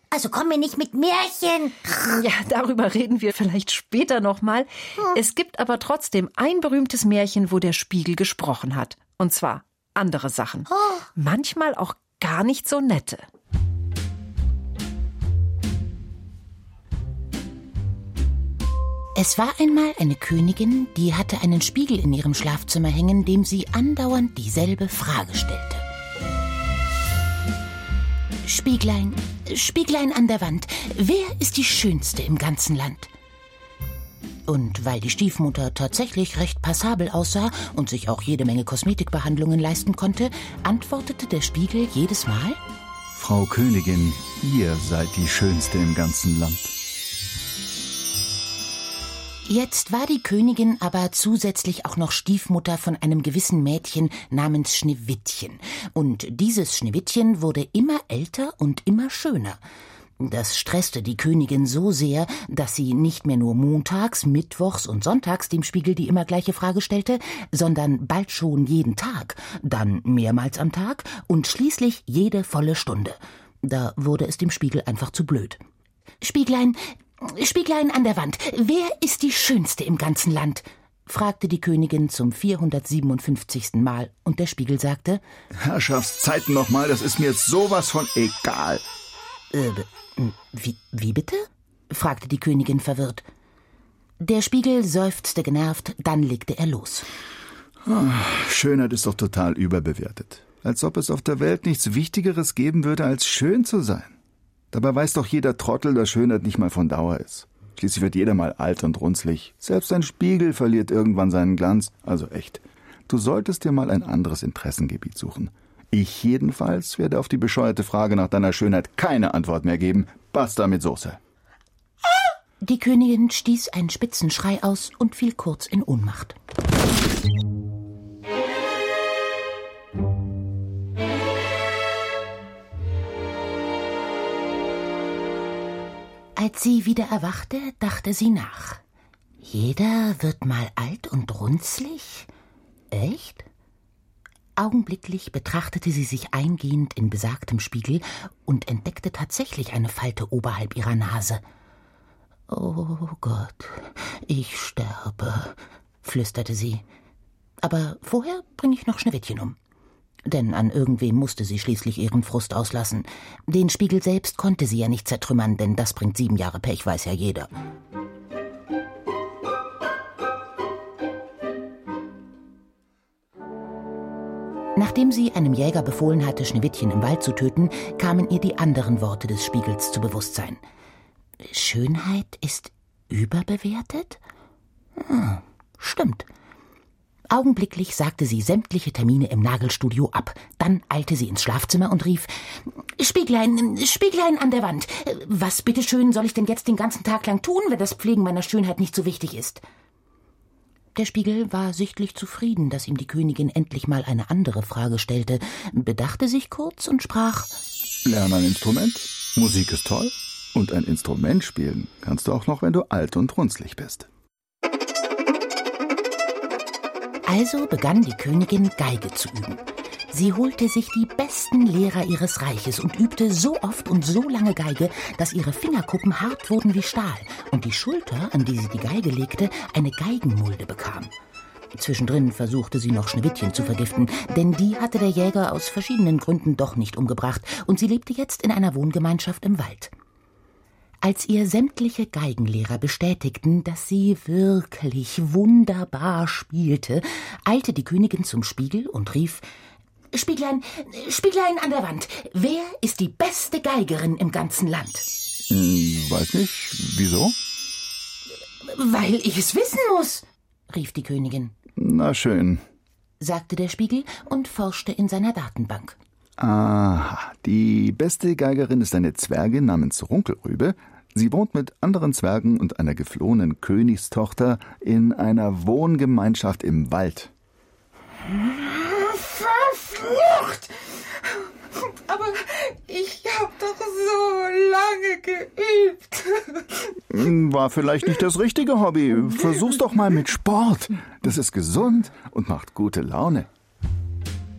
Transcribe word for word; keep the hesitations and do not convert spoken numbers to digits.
Also komm mir nicht mit Märchen. Ja, darüber reden wir vielleicht später nochmal. Hm. Es gibt aber trotzdem ein berühmtes Märchen, wo der Spiegel gesprochen hat. Und zwar andere Sachen. Oh. Manchmal auch gar nicht so nette. Es war einmal eine Königin, die hatte einen Spiegel in ihrem Schlafzimmer hängen, dem sie andauernd dieselbe Frage stellte. Spieglein, Spieglein an der Wand, wer ist die Schönste im ganzen Land? Und weil die Stiefmutter tatsächlich recht passabel aussah und sich auch jede Menge Kosmetikbehandlungen leisten konnte, antwortete der Spiegel jedes Mal: Frau Königin, ihr seid die Schönste im ganzen Land. Jetzt war die Königin aber zusätzlich auch noch Stiefmutter von einem gewissen Mädchen namens Schneewittchen. Und dieses Schneewittchen wurde immer älter und immer schöner. Das stresste die Königin so sehr, dass sie nicht mehr nur montags, mittwochs und sonntags dem Spiegel die immer gleiche Frage stellte, sondern bald schon jeden Tag, dann mehrmals am Tag und schließlich jede volle Stunde. Da wurde es dem Spiegel einfach zu blöd. Spieglein, Spieglein an der Wand, wer ist die Schönste im ganzen Land? Fragte die Königin zum vierhundertsiebenundfünfzigsten Mal, und der Spiegel sagte: Herrschaftszeiten nochmal, das ist mir jetzt sowas von egal. Äh, wie, wie bitte? Fragte die Königin verwirrt. Der Spiegel seufzte genervt, dann legte er los. Ach, Schönheit ist doch total überbewertet. Als ob es auf der Welt nichts Wichtigeres geben würde, als schön zu sein. Dabei weiß doch jeder Trottel, dass Schönheit nicht mal von Dauer ist. Schließlich wird jeder mal alt und runzlig. Selbst ein Spiegel verliert irgendwann seinen Glanz. Also echt, du solltest dir mal ein anderes Interessengebiet suchen. Ich jedenfalls werde auf die bescheuerte Frage nach deiner Schönheit keine Antwort mehr geben. Basta mit Soße. Die Königin stieß einen spitzen Schrei aus und fiel kurz in Ohnmacht. Als sie wieder erwachte, dachte sie nach. Jeder wird mal alt und runzlig? Echt? Augenblicklich betrachtete sie sich eingehend in besagtem Spiegel und entdeckte tatsächlich eine Falte oberhalb ihrer Nase. »Oh Gott, ich sterbe«, flüsterte sie. »Aber vorher bringe ich noch Schneewittchen um.« Denn an irgendwem musste sie schließlich ihren Frust auslassen. Den Spiegel selbst konnte sie ja nicht zertrümmern, denn das bringt sieben Jahre Pech, weiß ja jeder. Nachdem sie einem Jäger befohlen hatte, Schneewittchen im Wald zu töten, kamen ihr die anderen Worte des Spiegels zu Bewusstsein. Schönheit ist überbewertet? Hm, stimmt. Augenblicklich sagte sie sämtliche Termine im Nagelstudio ab. Dann eilte sie ins Schlafzimmer und rief: Spieglein, Spieglein an der Wand, was bitteschön soll ich denn jetzt den ganzen Tag lang tun, wenn das Pflegen meiner Schönheit nicht so wichtig ist? Der Spiegel war sichtlich zufrieden, dass ihm die Königin endlich mal eine andere Frage stellte, bedachte sich kurz und sprach: Lerne ein Instrument, Musik ist toll, und ein Instrument spielen kannst du auch noch, wenn du alt und runzlig bist. Also begann die Königin, Geige zu üben. Sie holte sich die besten Lehrer ihres Reiches und übte so oft und so lange Geige, dass ihre Fingerkuppen hart wurden wie Stahl und die Schulter, an die sie die Geige legte, eine Geigenmulde bekam. Zwischendrin versuchte sie noch Schneewittchen zu vergiften, denn die hatte der Jäger aus verschiedenen Gründen doch nicht umgebracht und sie lebte jetzt in einer Wohngemeinschaft im Wald. Als ihr sämtliche Geigenlehrer bestätigten, dass sie wirklich wunderbar spielte, eilte die Königin zum Spiegel und rief: Spieglein, Spieglein an der Wand, wer ist die beste Geigerin im ganzen Land? Hm, weiß nicht. Wieso? Weil ich es wissen muss, rief die Königin. Na schön, sagte der Spiegel und forschte in seiner Datenbank. Aha, die beste Geigerin ist eine Zwergin namens Runkelrübe. Sie wohnt mit anderen Zwergen und einer geflohenen Königstochter in einer Wohngemeinschaft im Wald. Verflucht! Aber ich hab doch so lange geübt. War vielleicht nicht das richtige Hobby. Versuch's doch mal mit Sport. Das ist gesund und macht gute Laune.